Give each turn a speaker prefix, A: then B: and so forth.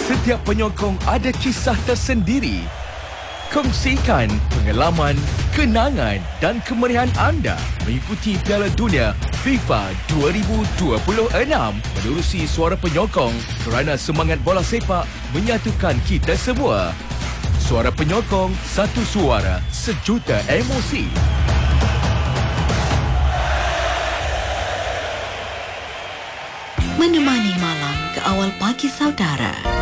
A: Setiap penyokong ada kisah tersendiri. Kongsikan pengalaman, kenangan dan kemerihan anda mengikuti Piala Dunia FIFA 2026 menerusi Suara Penyokong kerana semangat bola sepak menyatukan kita semua. Suara Penyokong, satu suara, sejuta emosi.
B: Menemani malam ke awal pagi saudara.